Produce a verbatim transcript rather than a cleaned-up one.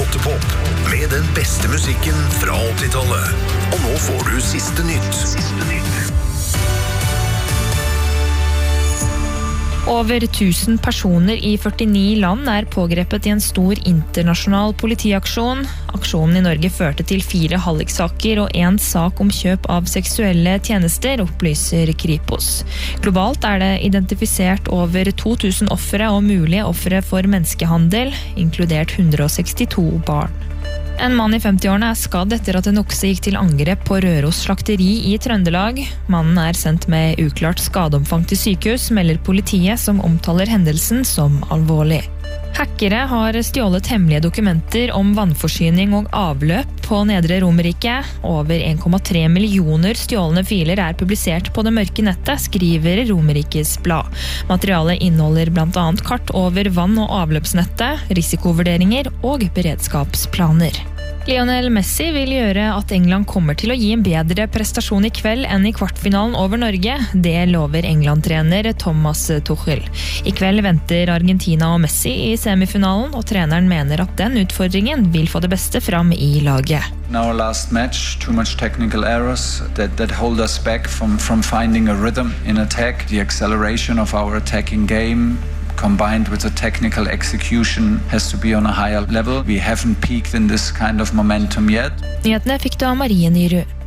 Gåtepop med den beste musikken fra åttitallet. Og nå får du siste nytt. Siste nytt. Over tusen personer i førtini land er pågrepet i en stor internasjonal politiaksjon. Aksjonen i Norge førte til fire halliksaker og en sak om kjøp av seksuelle tjenester, opplyser Kripos. Globalt er det identifisert over to tusen offere og mulige offere for menneskehandel, inkludert hundre og sekstito barn. En mann i femti-årene er skadd etter at en okse gikk til angrep på Røros slakteri i Trøndelag. Mannen er sendt med uklart skadeomfang til sykehus, melder politiet som omtaler hendelsen som alvorlig. Hackere har stjålet hemmelige dokumenter om vannforsyning og avløp på Nedre Romerike. Over en komma tre millioner stjålne filer er publisert på det mørke nettet, skriver Romerikes blad. Materialet inneholder blant annet kart over vann- og avløpsnettet, risikovurderinger og beredskapsplaner. Lionel Messi vil gjøre at England kommer til å gi en bedre prestasjon i kveld enn i kvartfinalen over Norge. Det lover England-trener Thomas Tuchel. I kveld venter Argentina og Messi i semifinalen, og treneren mener at den utfordringen vil få det beste fram i laget. In our last match, too much technical errors that, that hold us back from, from finding a rhythm in attack. The acceleration of our attacking game combined with the technical execution has to be on a higher level. We haven't peaked in this kind of momentum yet. Nyhetene fikk du av Marie Nyrud.